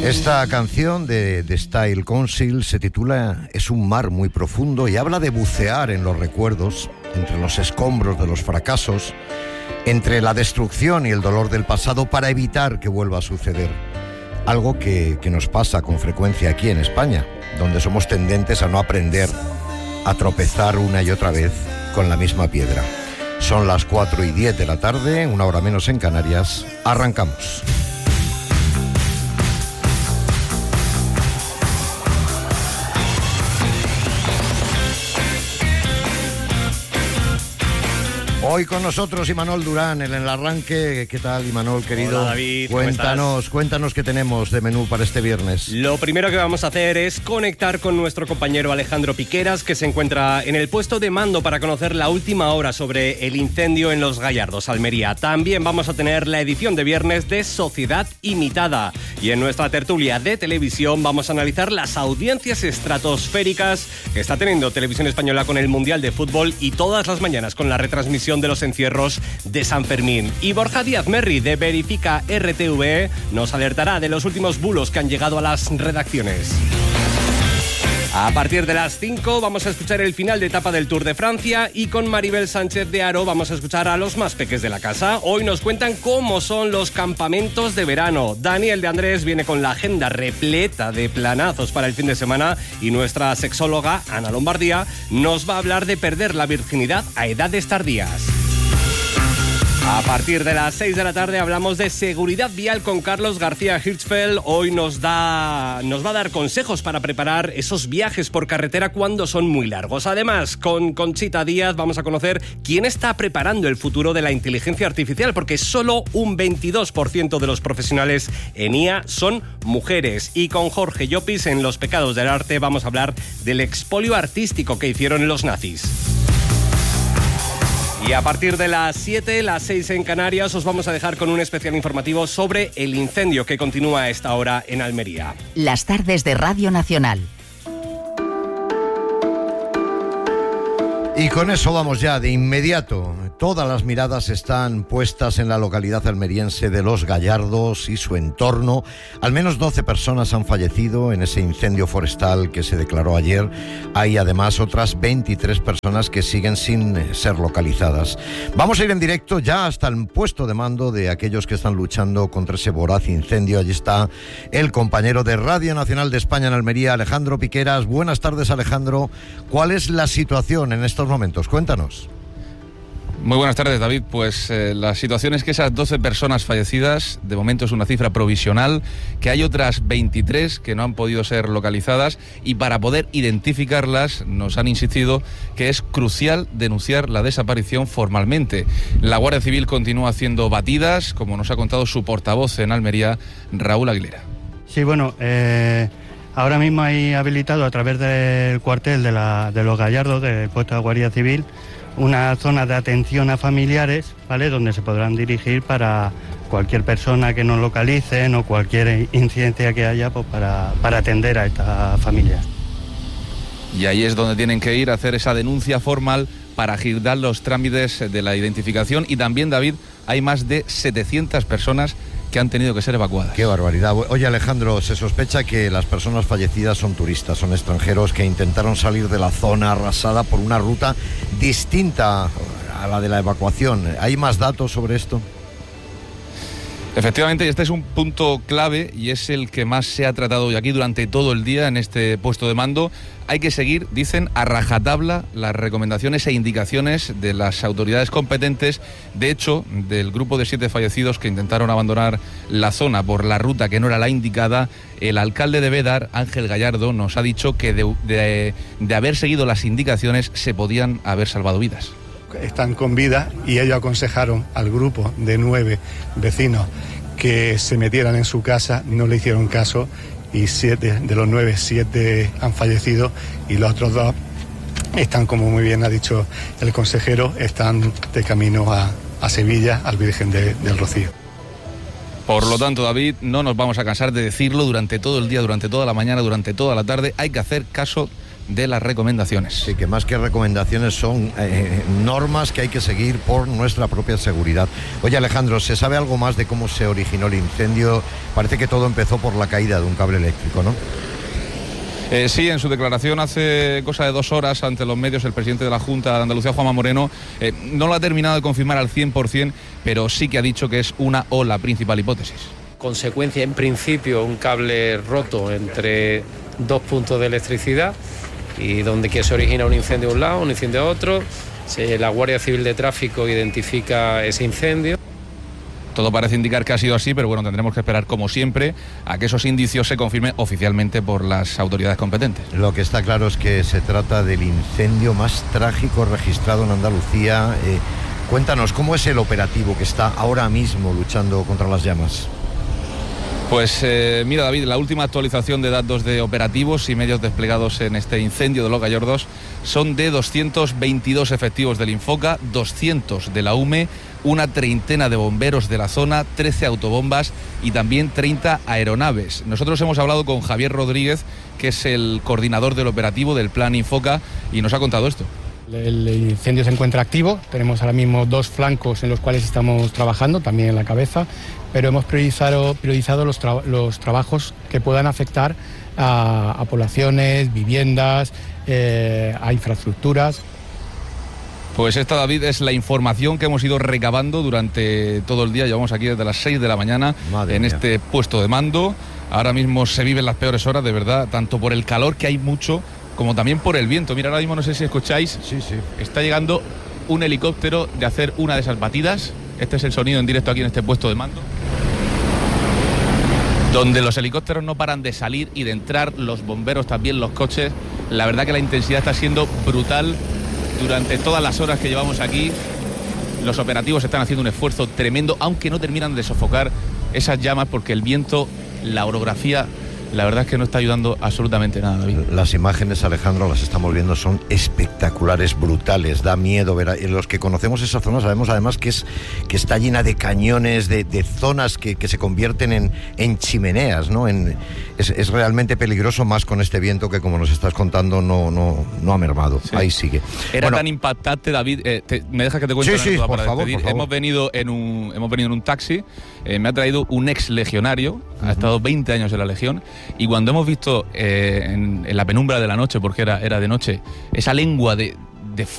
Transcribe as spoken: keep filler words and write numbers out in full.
Esta canción de The Style Council se titula Es un mar muy profundo y habla de bucear en los recuerdos, entre los escombros de los fracasos, entre la destrucción y el dolor del pasado para evitar que vuelva a suceder. Algo que, que nos pasa con frecuencia aquí en España, donde somos tendentes a no aprender, a tropezar una y otra vez con la misma piedra. Son las cuatro y diez de la tarde, una hora menos en Canarias. Arrancamos. Hoy con nosotros Imanol Durán en el arranque. ¿Qué tal, Imanol, querido? Hola, David. Cuéntanos, cuéntanos qué tenemos de menú para este viernes. Lo primero que vamos a hacer es conectar con nuestro compañero Alejandro Piqueras, que se encuentra en el puesto de mando para conocer la última hora sobre el incendio en Los Gallardos, Almería. También vamos a tener la edición de viernes de Sociedad Imitada. Y en nuestra tertulia de televisión vamos a analizar las audiencias estratosféricas que está teniendo Televisión Española con el Mundial de Fútbol y todas las mañanas con la retransmisión de los encierros de San Fermín. Y Borja Díaz Merri de Verifica R T V nos alertará de los últimos bulos que han llegado a las redacciones. A partir de las cinco vamos a escuchar el final de etapa del Tour de Francia y con Maribel Sánchez de Haro vamos a escuchar a los más peques de la casa. Hoy nos cuentan cómo son los campamentos de verano. Daniel de Andrés viene con la agenda repleta de planazos para el fin de semana y nuestra sexóloga, Ana Lombardía, nos va a hablar de perder la virginidad a edades tardías. A partir de las seis de la tarde hablamos de seguridad vial con Carlos García Hirschfeld. Hoy nos da, nos va a dar consejos para preparar esos viajes por carretera cuando son muy largos. Además, con Conchita Díaz vamos a conocer quién está preparando el futuro de la inteligencia artificial, porque solo un veintidós por ciento de los profesionales en I A son mujeres. Y con Jorge Llopis en Los pecados del arte vamos a hablar del expolio artístico que hicieron los nazis. Y a partir de las siete, las seis en Canarias, os vamos a dejar con un especial informativo sobre el incendio que continúa a esta hora en Almería. Las tardes de Radio Nacional. Y con eso vamos ya de inmediato. Todas las miradas están puestas en la localidad almeriense de Los Gallardos y su entorno. Al menos doce personas han fallecido en ese incendio forestal que se declaró ayer. Hay además otras veintitrés personas que siguen sin ser localizadas. Vamos a ir en directo ya hasta el puesto de mando de aquellos que están luchando contra ese voraz incendio. Allí está el compañero de Radio Nacional de España en Almería, Alejandro Piqueras. Buenas tardes, Alejandro. ¿Cuál es la situación en estos momentos? Cuéntanos. Muy buenas tardes, David. Pues eh, la situación es que esas doce personas fallecidas, de momento es una cifra provisional, que hay otras veintitrés que no han podido ser localizadas y para poder identificarlas nos han insistido que es crucial denunciar la desaparición formalmente. La Guardia Civil continúa haciendo batidas, como nos ha contado su portavoz en Almería, Raúl Aguilera. Sí, bueno, eh, ahora mismo hay habilitado a través del cuartel de, la, de Los Gallardos, del puesto de Guardia Civil, una zona de atención a familiares, ¿vale?, donde se podrán dirigir para cualquier persona que no localicen o cualquier incidencia que haya, pues para, para atender a estas familias. Y ahí es donde tienen que ir a hacer esa denuncia formal para agilizar los trámites de la identificación. Y también, David, hay más de setecientas personas que han tenido que ser evacuadas. ¡Qué barbaridad! Oye, Alejandro, se sospecha que las personas fallecidas son turistas, son extranjeros que intentaron salir de la zona arrasada por una ruta distinta a la de la evacuación. ¿Hay más datos sobre esto? Efectivamente, este es un punto clave y es el que más se ha tratado hoy aquí durante todo el día en este puesto de mando. Hay que seguir, dicen, a rajatabla las recomendaciones e indicaciones de las autoridades competentes. De hecho, del grupo de siete fallecidos que intentaron abandonar la zona por la ruta que no era la indicada, el alcalde de Bédar, Ángel Gallardo, nos ha dicho que de, de, de haber seguido las indicaciones se podían haber salvado vidas. Están con vida y ellos aconsejaron al grupo de nueve vecinos que se metieran en su casa, no le hicieron caso y siete de los nueve, siete han fallecido y los otros dos están, como muy bien ha dicho el consejero, están de camino a, a Sevilla, al Virgen de, del Rocío. Por lo tanto, David, no nos vamos a cansar de decirlo durante todo el día, durante toda la mañana, durante toda la tarde. Hay que hacer caso de las recomendaciones. Sí, que más que recomendaciones son eh, normas que hay que seguir por nuestra propia seguridad. Oye, Alejandro, ¿se sabe algo más de cómo se originó el incendio? Parece que todo empezó por la caída de un cable eléctrico, ¿no? Eh, sí, en su declaración hace cosa de dos horas ante los medios, el presidente de la Junta de Andalucía, Juanma Moreno, eh, no lo ha terminado de confirmar al cien por ciento, pero sí que ha dicho que es una o la principal hipótesis. Consecuencia, en principio, un cable roto entre dos puntos de electricidad y donde que se origina un incendio a un lado, un incendio a otro. Se, la Guardia Civil de Tráfico identifica ese incendio. Todo parece indicar que ha sido así, pero bueno, tendremos que esperar, como siempre, a que esos indicios se confirmen oficialmente por las autoridades competentes. Lo que está claro es que se trata del incendio más trágico registrado en Andalucía. Eh, cuéntanos, ¿cómo es el operativo que está ahora mismo luchando contra las llamas? Pues eh, mira, David, la última actualización de datos de operativos y medios desplegados en este incendio de Los Gallardos son de doscientos veintidós efectivos del Infoca, doscientos de la U M E, una treintena de bomberos de la zona, trece autobombas y también treinta aeronaves. Nosotros hemos hablado con Javier Rodríguez, que es el coordinador del operativo del Plan Infoca, y nos ha contado esto. El incendio se encuentra activo, tenemos ahora mismo dos flancos en los cuales estamos trabajando, también en la cabeza, pero hemos priorizado, priorizado los, tra los trabajos que puedan afectar a, a poblaciones, viviendas, eh, a infraestructuras. Pues esta, David, es la información que hemos ido recabando durante todo el día. Llevamos aquí desde las seis de la mañana Madre en mía. este puesto de mando. Ahora mismo se viven las peores horas, de verdad, tanto por el calor, que hay mucho, como también por el viento. Mira, ahora mismo no sé si escucháis, sí, sí. Está llegando un helicóptero de hacer una de esas batidas. Este es el sonido en directo aquí en este puesto de mando, donde los helicópteros no paran de salir y de entrar, los bomberos también, los coches. La verdad que la intensidad está siendo brutal durante todas las horas que llevamos aquí. Los operativos están haciendo un esfuerzo tremendo, aunque no terminan de sofocar esas llamas, porque el viento, la orografía, la verdad es que no está ayudando absolutamente nada, David. Las imágenes, Alejandro, las estamos viendo, son espectaculares, brutales, da miedo ver. A, los que conocemos esa zona sabemos además que es que está llena de cañones, de, de zonas que, que se convierten en, en chimeneas, ¿no? En, es, es realmente peligroso, más con este viento que, como nos estás contando, no, no, no ha mermado. Sí. Ahí sigue. Era bueno, tan impactante, David. Eh, te, ¿Me dejas que te cuente? Sí, sí, por para favor, por favor. Hemos venido en un, hemos venido en un taxi. Eh, me ha traído un ex legionario, uh-huh. ha estado veinte años en la Legión, y cuando hemos visto eh, en, en la penumbra de la noche, porque era, era de noche, esa lengua de,